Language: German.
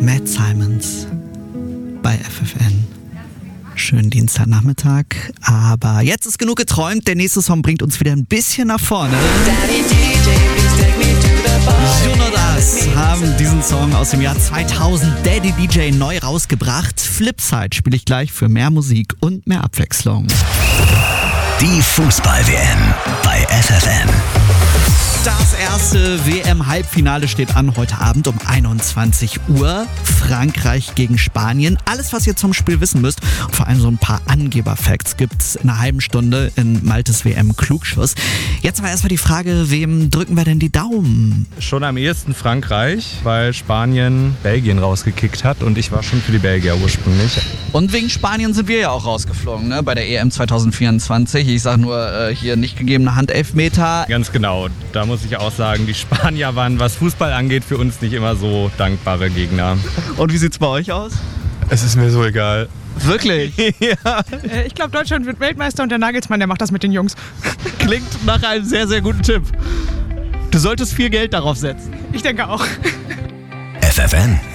Matt Simons bei FFN. Schönen Dienstagnachmittag, aber jetzt ist genug geträumt. Der nächste Song bringt uns wieder ein bisschen nach vorne. Jonas haben diesen Song aus dem Jahr 2000 Daddy DJ neu rausgebracht. Flipside spiele ich gleich für mehr Musik und mehr Abwechslung. Die Fußball-WM bei FFN. Das erste WM-Halbfinale steht an heute Abend um 21 Uhr. Frankreich gegen Spanien. Alles, was ihr zum Spiel wissen müsst, und vor allem so ein paar Angeber-Facts, gibt's in einer halben Stunde in Maltes WM-Klugschuss. Jetzt aber erstmal die Frage, wem drücken wir denn die Daumen? Schon am ehesten Frankreich, weil Spanien Belgien rausgekickt hat und ich war schon für die Belgier ursprünglich. Und wegen Spanien sind wir ja auch rausgeflogen, ne? Bei der EM 2024. Ich sag nur, hier nicht gegebene Handelfmeter. Ganz genau. Da muss ich auch sagen, die Spanier waren, was Fußball angeht, für uns nicht immer so dankbare Gegner. Und wie sieht's bei euch aus? Es ist mir so egal. Wirklich? Ja. Ich glaube, Deutschland wird Weltmeister und der Nagelsmann, der macht das mit den Jungs. Klingt nach einem sehr, sehr guten Tipp. Du solltest viel Geld darauf setzen. Ich denke auch. FFN,